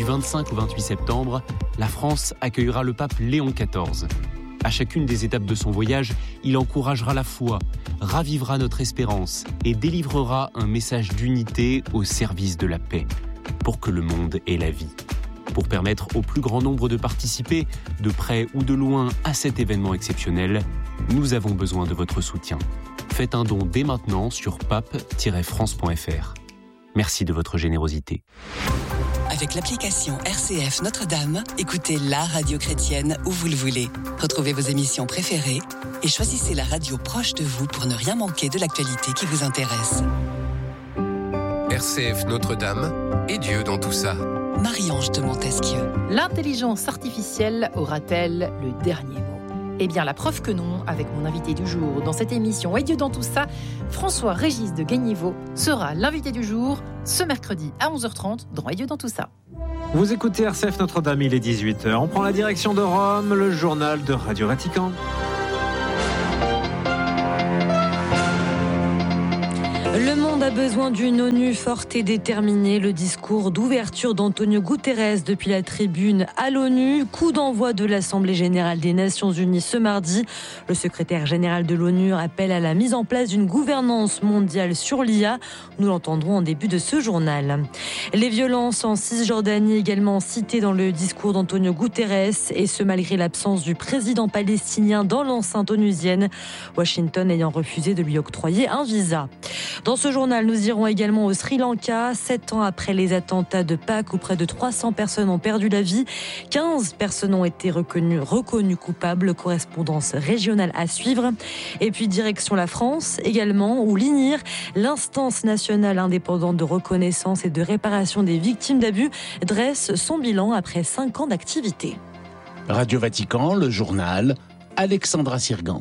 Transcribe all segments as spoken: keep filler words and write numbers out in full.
vingt-cinq au vingt-huit septembre, la France accueillera le pape Léon quatorze. À chacune des étapes de son voyage, il encouragera la foi, ravivera notre espérance et délivrera un message d'unité au service de la paix, pour que le monde ait la vie. Pour permettre au plus grand nombre de participer, de près ou de loin, à cet événement exceptionnel, nous avons besoin de votre soutien. Faites un don dès maintenant sur pape tiret france point f r. Merci de votre générosité. Avec l'application R C F Notre-Dame, écoutez la radio chrétienne où vous le voulez. Retrouvez vos émissions préférées et choisissez la radio proche de vous pour ne rien manquer de l'actualité qui vous intéresse. R C F Notre-Dame et Dieu dans tout ça. Marie-Ange de Montesquieu. L'intelligence artificielle aura-t-elle le dernier mot ? Eh bien, la preuve que non, avec mon invité du jour dans cette émission Et Dieu dans tout ça, François-Régis de Gagniveau sera l'invité du jour ce mercredi à onze heures trente dans Et Dieu dans tout ça. Vous écoutez R C F Notre-Dame, il est dix-huit heures. On prend la direction de Rome, le journal de Radio Vatican. Le monde a besoin d'une ONU forte et déterminée. Le discours d'ouverture d'Antonio Guterres depuis la tribune à l'ONU. Coup d'envoi de l'Assemblée générale des Nations unies ce mardi. Le secrétaire général de l'ONU appelle à la mise en place d'une gouvernance mondiale sur l'I A. Nous l'entendrons en début de ce journal. Les violences en Cisjordanie également citées dans le discours d'Antonio Guterres, et ce malgré l'absence du président palestinien dans l'enceinte onusienne, Washington ayant refusé de lui octroyer un visa. Dans ce journal, nous irons également au Sri Lanka, sept ans après les attentats de Pâques où près de trois cents personnes ont perdu la vie. quinze personnes ont été reconnues, reconnues coupables. Correspondance régionale à suivre. Et puis direction la France également, où l'I N I R, l'instance nationale indépendante de reconnaissance et de réparation des victimes d'abus, dresse son bilan après cinq ans d'activité. Radio Vatican, le journal, Alexandra Sirgan.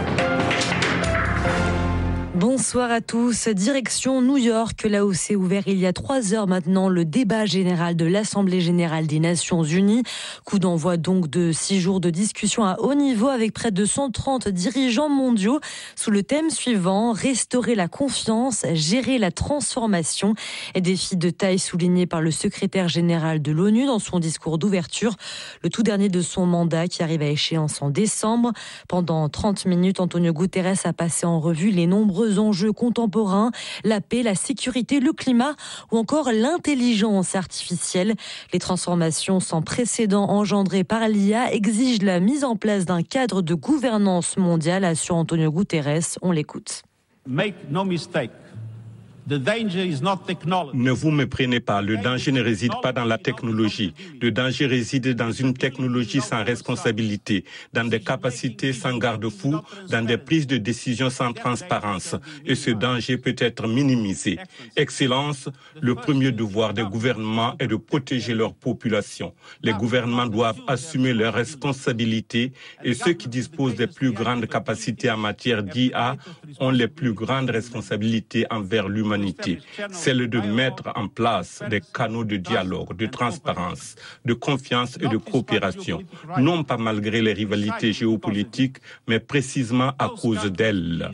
Bonsoir à tous. Direction New York, là où s'est ouvert il y a trois heures maintenant le débat général de l'Assemblée générale des Nations unies. Coup d'envoi donc de six jours de discussion à haut niveau avec près de cent trente dirigeants mondiaux sous le thème suivant: restaurer la confiance, gérer la transformation. Défi de taille souligné par le secrétaire général de l'ONU dans son discours d'ouverture, le tout dernier de son mandat qui arrive à échéance en décembre. Pendant trente minutes, Antonio Guterres a passé en revue les nombreux enjeux contemporains, la paix, la sécurité, le climat ou encore l'intelligence artificielle. Les transformations sans précédent engendrées par l'I A exigent la mise en place d'un cadre de gouvernance mondiale, assure Antonio Guterres. On l'écoute. Make no mistake. The danger is not technology. Ne vous méprenez pas, le danger ne réside pas dans la technologie. Le danger réside dans une technologie sans responsabilité, dans des capacités sans garde-fou, dans des prises de décision sans transparence. Et ce danger peut être minimisé. Excellence, le premier devoir des gouvernements est de protéger leur population. Les gouvernements doivent assumer leurs responsabilités et ceux qui disposent des plus grandes capacités en matière d'I A ont les plus grandes responsabilités envers l'humanité. Celle de mettre en place des canaux de dialogue, de transparence, de confiance et de coopération, non pas malgré les rivalités géopolitiques, mais précisément à cause d'elles.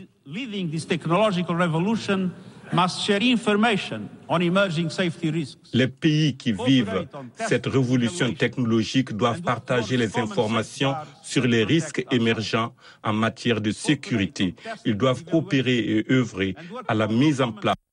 Les pays qui vivent cette révolution technologique doivent partager les informations sur les risques émergents en matière de sécurité. Ils doivent coopérer et œuvrer à la mise en place